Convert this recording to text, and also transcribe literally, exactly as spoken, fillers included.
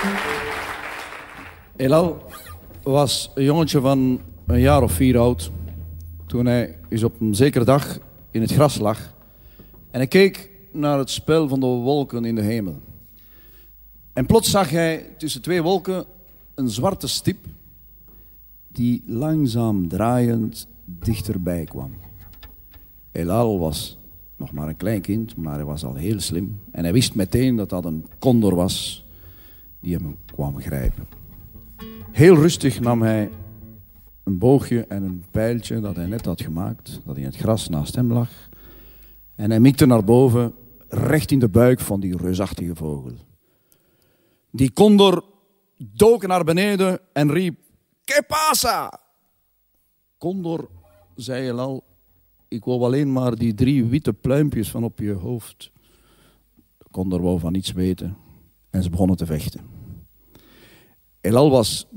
Elal was een jongetje van een jaar of vier oud toen hij eens op een zekere dag in het gras lag en hij keek naar het spel van de wolken in de hemel. En plots zag hij tussen twee wolken een zwarte stip die langzaam draaiend dichterbij kwam. Elal was nog maar een klein kind, maar hij was al heel slim en hij wist meteen dat dat een condor was die hem kwam grijpen. Heel rustig nam hij een boogje en een pijltje dat hij net had gemaakt, dat in het gras naast hem lag. En hij mikte naar boven, recht in de buik van die reusachtige vogel. Die condor dook naar beneden en riep, "Que pasa?" Condor, zei Elal, ik wou alleen maar die drie witte pluimpjes van op je hoofd. De condor wou van niets weten en ze begonnen te vechten. Elal was